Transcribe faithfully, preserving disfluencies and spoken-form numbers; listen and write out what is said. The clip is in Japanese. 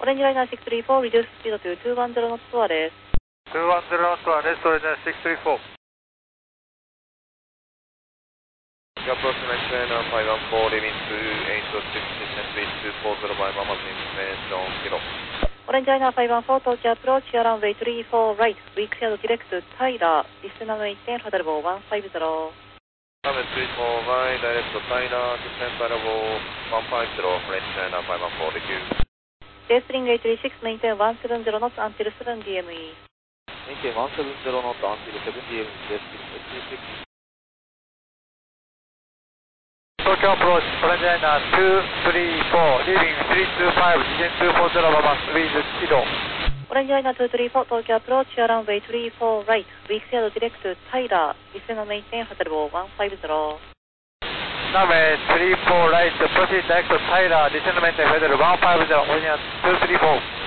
オレンジライナーシックススリーフォー、リデューススピードというにひゃくじゅうノットツアーです。 にひゃくじゅうノットツアーです。オレンジライナーシックススリーフォー。 Approximate China five one four, leaving two eight six descent with two four zero by Mama's information kilo. オレンジライナーファイブワンフォー、東京アプローチ、アランウェイスリーフォー、ライト、ウィークシェアドディレクト、タイラー、ディスナムいってん、ホテルボーワンファイブゼロ。 Runway three four right, direct to Tyler, descent level one five zero, French China five one four, thank you. J-String eight three six, maintain one seven zero knots until seven D M E. Maintain one seven zero knots until seven D M E, J-String eight three six. 東京アプローチ、オレンジライナーにスリーフォー、リービングさんにーご、ディセンにーよんゼロババス、ウィーズ起動。 オレンジライナーにスリーフォー、東京アプローチ、アランウェイスリーフォー、ライト、ウィークシェアドディレクト、タイラー、ディスナムいってん、ホテルボーワンファイブゼロ。 ランウェイスリーフォー、ライト、プロシーダイレクト、タイラー、ディセンドメント、ホテルワンファイブゼロ、オレンジライナーにスリーフォー。